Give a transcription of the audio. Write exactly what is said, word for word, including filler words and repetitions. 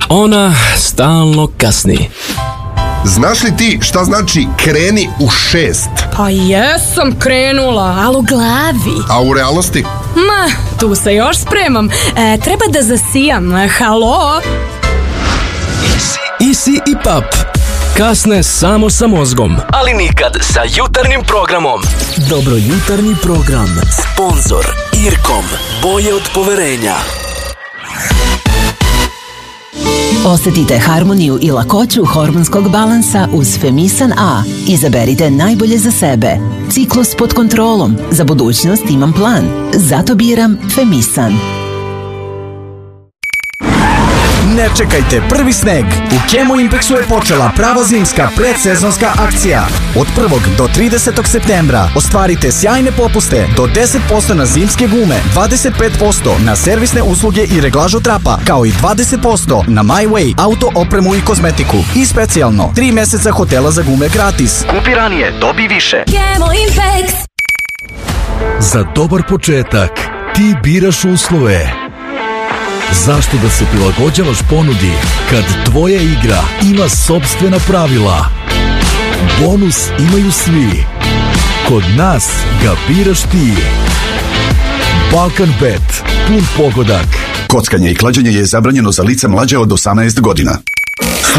ona stalno kasni. Znaš li ti šta znači kreni u šest? Pa jesam krenula, ali u glavi. A u realnosti? Ma, tu se još spremam. E, treba da zasijam. Halo? Isi i Pap. Kasne samo sa mozgom, ali nikad sa jutarnjim programom. Dobro jutarnji program. Sponzor Irkom. Boje od poverenja. Osetite harmoniju i lakoću hormonskog balansa uz Femisan A. Izaberite najbolje za sebe. Ciklus pod kontrolom. Za budućnost imam plan. Zato biram Femisan. Ne čekajte prvi sneg. U Kemo Impexu je počela prava zimska predsezonska akcija. Od prvog do tridesetog septembra ostvarite sjajne popuste do deset posto na zimske gume, dvadeset pet posto na servisne usluge i reglažu trapa, kao i dvadeset posto na My Way, auto, opremu i kozmetiku. I specijalno, tri meseca hotela za gume gratis. Kupi ranije, dobi više. Kemo Impex. Za dobar početak ti biraš uslove. Zašto da se prilagođavaš ponudi kad tvoja igra ima sopstvena pravila? Bonus imaju svi. Kod nas ga biraš ti. Balkan Bet. Pun pogodak. Kockanje i klađenje je zabranjeno za lice mlađe od osamnaest godina.